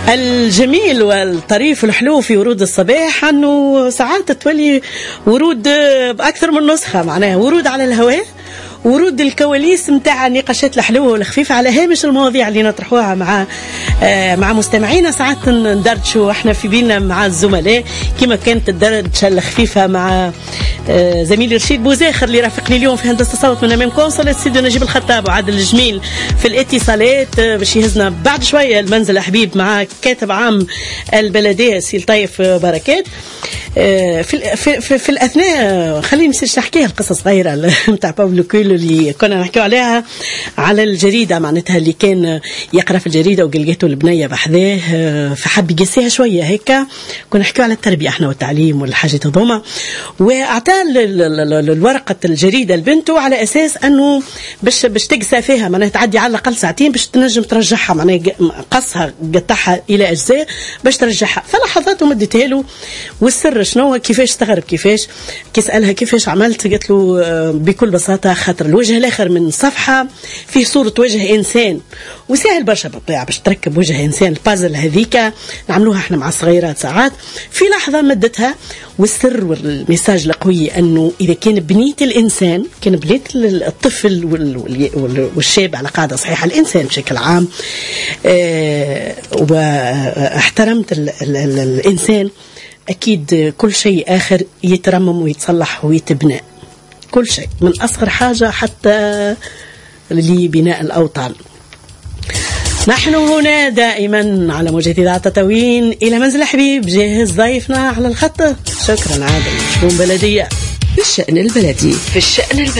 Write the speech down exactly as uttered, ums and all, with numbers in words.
الجميل والطريف والحلو في ورود الصباح أنه ساعات تولي ورود بأكثر من نسخة، معناها ورود على الهواء، ورود الكواليس متاع النقاشات الحلوة والخفيفة على هامش المواضيع اللي نطرحوها مع آه مع مستمعينا. ساعات ندردشوا احنا في بينا مع الزملاء كما كانت الدردشة الخفيفة مع آه زميلي رشيد بوزاخر اللي رافقني اليوم في هندسة الصوت من أمام كونسول استديو نجيب الخطاب وعادل الجميل في الاتصالات آه باش يهزنا بعد شوية المنزل حبيب مع كاتب عام البلدية سي لطيف بركات. آه في, في, في, في الأثناء خليني نسيش نحكيها القصة صغيرة متاع باولو كويلو اللي كنا نحكي عليها على الجريدة، معناتها اللي كان يقرأ في الجريدة وقلقته البنية بحذاه فحب يقسيها شوية هيك. كنا نحكي على التربية احنا والتعليم والحاجات هذوما، واعطاه الورقة الجريدة لبنته على أساس أنه باش باش تقسى فيها، معناها تعدي على الأقل ساعتين باش تنجم ترجعها، معناها قصها قطعها إلى أجزاء باش ترجعها. فلحظات ومدتها له، والسر شنو كيفاش استغرب كيفاش كيسألها كيفاش عملت، قالت له بكل بساطة خاطر الوجه الآخر من صفحة فيه صورة وجه إنسان، وسهل برشا بالطبيعة باش تركب وجه إنسان. البازل هذيك نعملوها احنا مع الصغيرات ساعات. في لحظة مدتها، والسر والميساج القوي أنه إذا كان بنيت الإنسان، كان بنيت الطفل والشاب على قاعدة صحيحة، الإنسان بشكل عام اه واحترمت ال ال ال الإنسان، أكيد كل شيء آخر يترمم ويتصلح ويتبنى، كل شيء من أصغر حاجة حتى لبناء الأوطان. نحن هنا دائما على موجة إذاعة تطاوين. إلى منزل حبيب جاهز ضيفنا على الخط. شكرا عادل. شؤون بلدية في الشأن البلدي. في الشأن البلدي.